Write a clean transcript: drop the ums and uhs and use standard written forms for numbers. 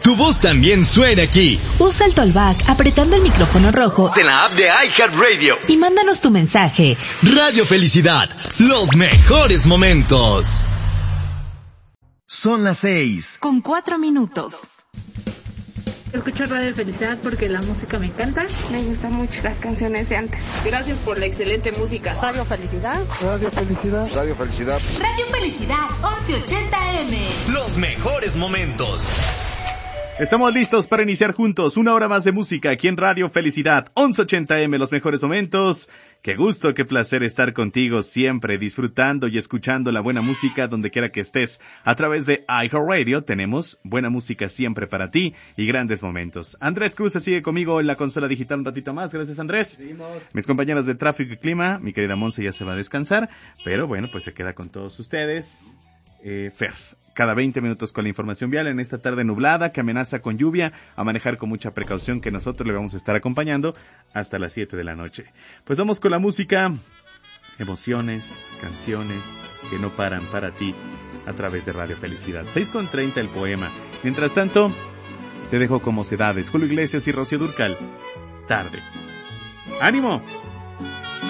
Tu voz también suena aquí. Usa el Tollback apretando el micrófono rojo de la app de iHeartRadio y mándanos tu mensaje. Radio Felicidad, los mejores momentos. Son las 6:04. Escucho Radio Felicidad porque la música me encanta. Me gustan mucho las canciones de antes. Gracias por la excelente música. Radio Felicidad. Radio Felicidad. Radio Felicidad. Radio Felicidad, 1180M. Los mejores momentos. Estamos listos para iniciar juntos una hora más de música aquí en Radio Felicidad, 1180M, los mejores momentos. Qué gusto, qué placer estar contigo siempre, disfrutando y escuchando la buena música donde quiera que estés. A través de iHeartRadio tenemos buena música siempre para ti y grandes momentos. Andrés Cruz sigue conmigo en la consola digital un ratito más. Gracias, Andrés. Seguimos. Mis compañeras de tráfico y clima, mi querida Monse ya se va a descansar, pero bueno, pues se queda con todos ustedes. Fer, cada 20 minutos con la información vial en esta tarde nublada que amenaza con lluvia, a manejar con mucha precaución que nosotros le vamos a estar acompañando hasta las 7 de la noche. Pues vamos con la música, emociones, canciones que no paran para ti a través de Radio Felicidad. 6:30 el poema. Mientras tanto, te dejo con Mocedades, Julio Iglesias y Rocío Dúrcal. Tarde. ¡Ánimo!